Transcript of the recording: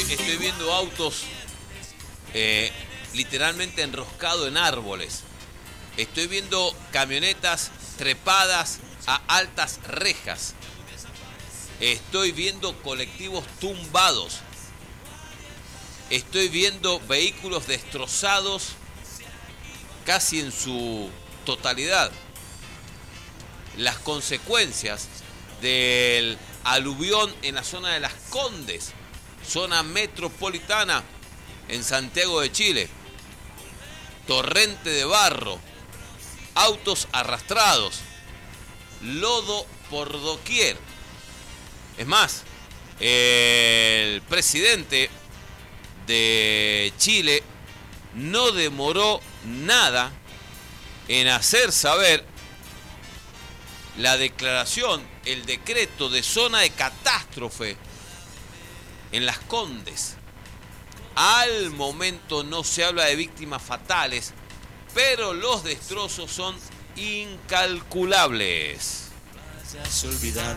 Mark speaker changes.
Speaker 1: estoy viendo autos literalmente enroscados en árboles. Estoy viendo camionetas trepadas a altas rejas. Estoy viendo colectivos tumbados. Estoy viendo vehículos destrozados casi en su totalidad. Las consecuencias del aluvión en la zona de Las Condes, zona metropolitana en Santiago de Chile. Torrente de barro, autos arrastrados, lodo por doquier. Es más, el presidente de Chile no demoró nada en hacer saber la declaración, el decreto de zona de catástrofe en Las Condes. Al momento no se habla de víctimas fatales, pero los destrozos son incalculables.
Speaker 2: Se olvidado